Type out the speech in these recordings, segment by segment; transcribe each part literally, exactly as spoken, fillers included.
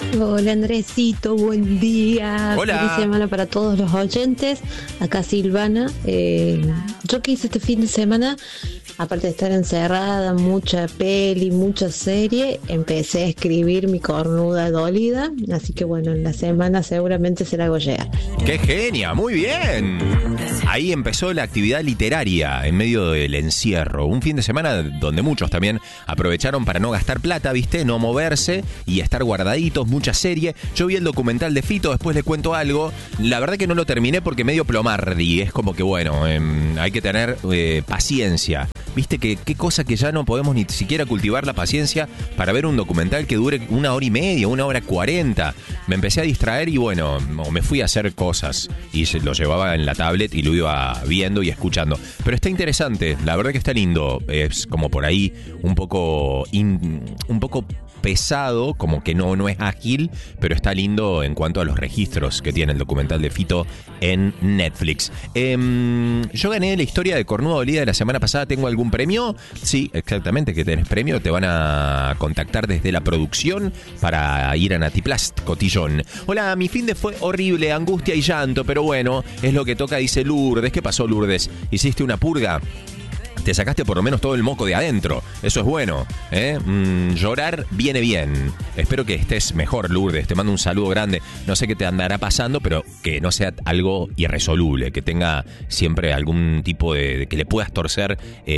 Hola Andresito, buen día. Hola. Feliz semana para todos los oyentes. Acá Silvana. Eh, yo que hice este fin de semana, aparte de estar encerrada, mucha peli, mucha serie, empecé a escribir mi cornuda dolida. Así que bueno, en la semana seguramente se la hago llegar. ¡Qué genia! ¡Muy bien! Ahí empezó la actividad literaria en medio del encierro. Un fin de semana donde muchos también aprovecharon para no gastar plata, ¿viste? No moverse y estar guardaditos, mucha serie. Yo vi el documental de Fito, después le cuento algo. La verdad que no lo terminé porque medio plomardi. Es como que, bueno, eh, hay que tener eh, paciencia. ¿Viste? Que qué cosa que ya no podemos ni siquiera cultivar la paciencia para ver un documental que dure una hora y media, una hora cuarenta. Me empecé a distraer y bueno, me fui a hacer cosas y se lo llevaba en la tablet y lo iba viendo y escuchando. Pero está interesante, la verdad que está lindo. Es como por ahí un poco in, un poco pesado, como que no, no es ágil, pero está lindo en cuanto a los registros que tiene el documental de Fito en Netflix. Eh, yo gané la historia de Cornuda Dolida de la semana pasada. ¿Tengo algún premio? Sí, exactamente, que tenés premio. Te van a contactar desde la producción para ir a Natiplast, Cotillón. Hola, mi fin de fue horrible, angustia y llanto, pero bueno, es lo que toca, dice Lourdes. ¿Qué pasó, Lourdes? ¿Hiciste una purga? Te sacaste por lo menos todo el moco de adentro. Eso es bueno, ¿eh? Mm, llorar viene bien. Espero que estés mejor, Lourdes. Te mando un saludo grande. No sé qué te andará pasando, pero que no sea algo irresoluble. Que tenga siempre algún tipo de... de que le puedas torcer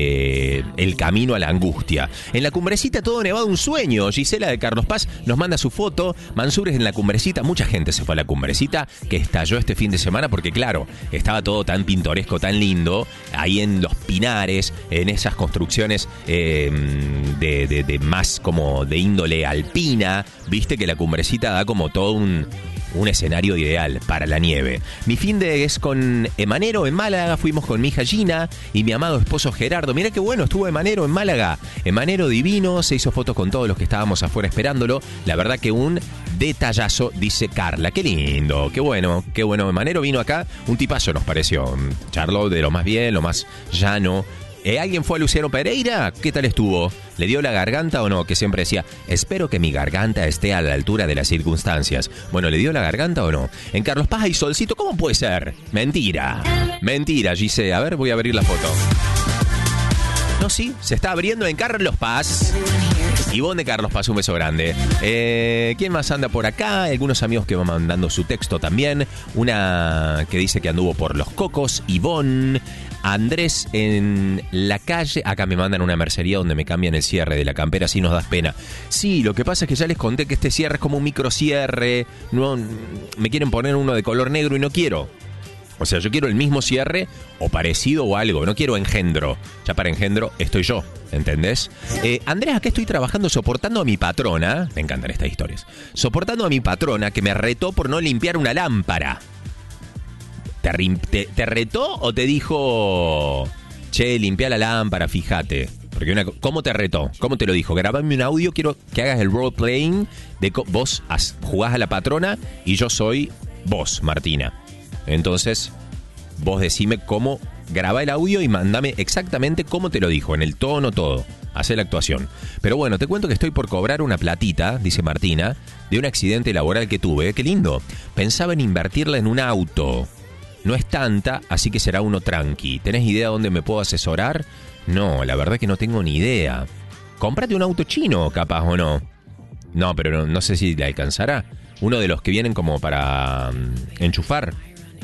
eh, el camino a la angustia. En la Cumbrecita todo nevado, un sueño. Gisela de Carlos Paz nos manda su foto. Mansures en la Cumbrecita. Mucha gente se fue a la Cumbrecita, que estalló este fin de semana porque, claro, estaba todo tan pintoresco, tan lindo. Ahí en los Pinares, en esas construcciones eh, de, de, de más como de índole alpina, viste que la Cumbrecita da como todo un, un escenario ideal para la nieve. Mi fin de es con Emanero en Málaga, fuimos con mi hija Gina y mi amado esposo Gerardo. Mirá qué bueno, estuvo Emanero en Málaga. Emanero divino, se hizo fotos con todos los que estábamos afuera esperándolo. La verdad que un detallazo, dice Carla. Qué lindo, qué bueno, qué bueno. Emanero vino acá, un tipazo nos pareció. Charló de lo más bien, lo más llano. ¿Eh, ¿Alguien fue a Luciano Pereira? ¿Qué tal estuvo? ¿Le dio la garganta o no? Que siempre decía, espero que mi garganta esté a la altura de las circunstancias. Bueno, ¿le dio la garganta o no? En Carlos Paz hay solcito, ¿cómo puede ser? Mentira. Mentira, Gise. A ver, voy a abrir la foto. No, sí, se está abriendo en Carlos Paz. Ivonne de Carlos Paz, un beso grande. Eh, ¿Quién más anda por acá? Algunos amigos que van mandando su texto también. Una que dice que anduvo por Los Cocos. Ivonne. Andrés en la calle. Acá me mandan una mercería donde me cambian el cierre de la campera, así nos das pena. Sí, lo que pasa es que ya les conté que este cierre es como un microcierre. No, me quieren poner uno de color negro y no quiero. O sea, yo quiero el mismo cierre o parecido o algo. No quiero engendro. Ya para engendro estoy yo, ¿entendés? Eh, Andrés, acá estoy trabajando soportando a mi patrona. Me encantan estas historias. Soportando a mi patrona que me retó por no limpiar una lámpara. ¿Te, te, te retó o te dijo, che, limpia la lámpara, fíjate? Porque una, ¿cómo te retó? ¿Cómo te lo dijo? Grabame un audio, quiero que hagas el role playing de vos has, jugás a la patrona y yo soy vos, Martina. Entonces, vos decime cómo, graba el audio y mandame exactamente cómo te lo dijo, en el tono, todo. Hacé la actuación. Pero bueno, te cuento que estoy por cobrar una platita, dice Martina, de un accidente laboral que tuve. ¡Qué lindo! Pensaba en invertirla en un auto. No es tanta, así que será uno tranqui. ¿Tenés idea dónde me puedo asesorar? No, la verdad que no tengo ni idea. Cómprate un auto chino, capaz, ¿o no? No, pero no, no sé si le alcanzará. Uno de los que vienen como para um, enchufar.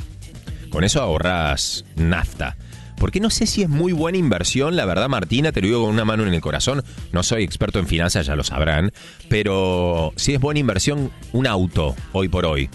Con eso ahorrás nafta. Porque no sé si es muy buena inversión, la verdad, Martina, te lo digo con una mano en el corazón. No soy experto en finanzas, ya lo sabrán. Pero si es buena inversión un auto, hoy por hoy.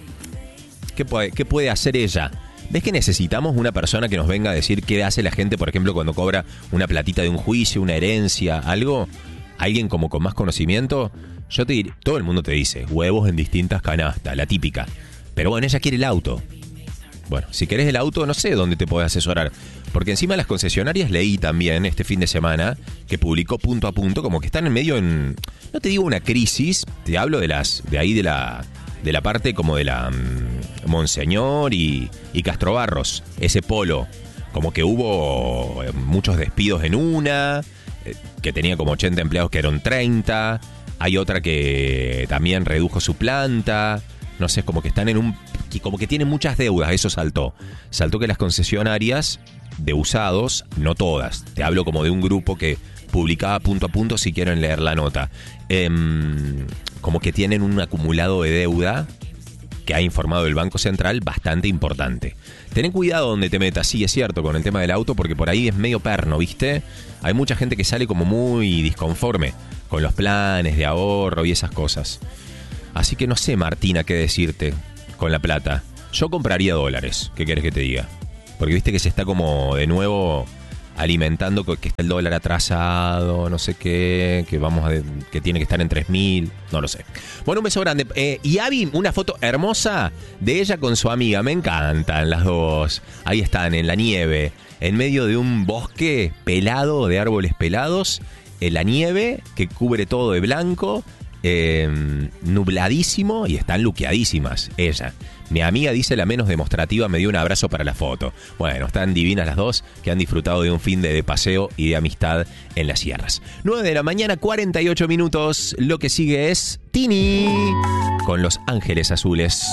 ¿Qué puede, qué puede hacer ella? ¿Ves que necesitamos una persona que nos venga a decir qué hace la gente, por ejemplo, cuando cobra una platita de un juicio, una herencia, algo? ¿Alguien como con más conocimiento? Yo te diré, todo el mundo te dice, huevos en distintas canastas, la típica. Pero bueno, ella quiere el auto. Bueno, si querés el auto, no sé dónde te podés asesorar. Porque encima las concesionarias leí también este fin de semana que publicó Punto a Punto, como que están en medio en, no te digo una crisis, te hablo de las, de ahí de la... de la parte como de la um, Monseñor y, y Castro Barros, ese polo, como que hubo eh, muchos despidos en una, eh, que tenía como ochenta empleados que eran treinta, Hay otra que también redujo su planta. No sé, como que están en un... como que tienen muchas deudas, eso saltó. Saltó que las concesionarias de usados, no todas, te hablo como de un grupo que publicaba punto a punto si quieren leer la nota, eh, como que tienen un acumulado de deuda que ha informado el Banco Central bastante importante. Ten cuidado donde te metas, sí, es cierto, con el tema del auto, porque por ahí es medio perno, ¿viste? Hay mucha gente que sale como muy disconforme con los planes de ahorro y esas cosas. Así que no sé, Martina, qué decirte con la plata. Yo compraría dólares, ¿qué querés que te diga? Porque viste que se está como de nuevo alimentando que está el dólar atrasado, no sé qué, que vamos a, que tiene que estar en tres mil, no lo sé. Bueno, un beso grande. Eh, y Abby, una foto hermosa de ella con su amiga, me encantan las dos. Ahí están, en la nieve, en medio de un bosque pelado, de árboles pelados, en la nieve que cubre todo de blanco, eh, nubladísimo, y están luqueadísimas, ella. Mi amiga dice la menos demostrativa me dio un abrazo para la foto. Bueno, están divinas las dos, que han disfrutado de un fin de, de paseo y de amistad en las sierras. nueve de la mañana, cuarenta y ocho minutos. Lo que sigue es Tini con Los Ángeles Azules.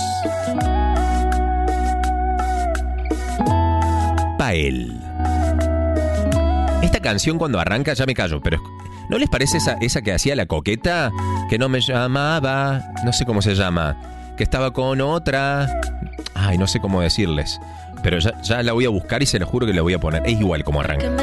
Pael. Esta canción cuando arranca ya me callo, pero ¿no les parece esa, esa que hacía la coqueta? Que no me llamaba, no sé cómo se llama, que estaba con otra... Ay, no sé cómo decirles, pero ya, ya la voy a buscar y se lo juro que la voy a poner. Es igual como arranca.